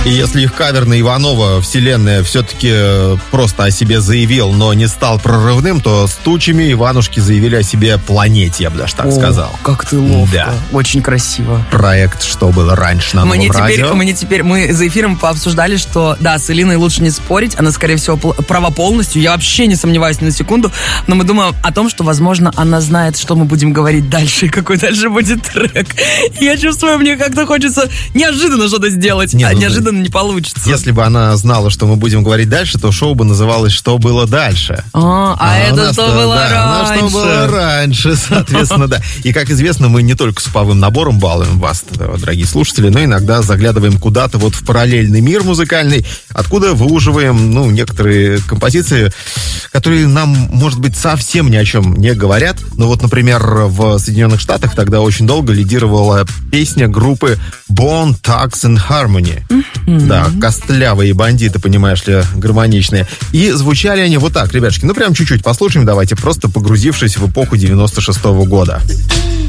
И если их кавер на Иванова «Вселенная» все-таки просто о себе заявил, но не стал прорывным, то с «Тучами» Иванушки заявили о себе «Планете», я бы даже так сказал. Как ты ловко. Да. Очень красиво. Проект «Что было раньше» на Новом радио. Мы за эфиром пообсуждали, что да, с Элиной лучше не спорить, она, скорее всего, права полностью, я вообще не сомневаюсь ни на секунду, но мы думаем о том, что, возможно, она знает, что мы будем говорить дальше, и какой дальше будет трек. Я чувствую, мне как-то хочется неожиданно что-то сделать, неожиданно не получится. Если бы она знала, что мы будем говорить дальше, то шоу бы называлось «Что было дальше». Это что было раньше. Что было раньше, соответственно, да. И, как известно, мы не только суповым набором балуем вас, дорогие слушатели, но иногда заглядываем куда-то вот в параллельный мир музыкальный, откуда выуживаем, некоторые композиции, которые нам, может быть, совсем ни о чем не говорят. Но вот, например, в Соединенных Штатах тогда очень долго лидировала песня группы Bone Thugs and Harmony. Да, костлявые бандиты, понимаешь ли, гармоничные. И звучали они вот так, ребятушки. Прям чуть-чуть послушаем, давайте, просто погрузившись в эпоху 96-го года.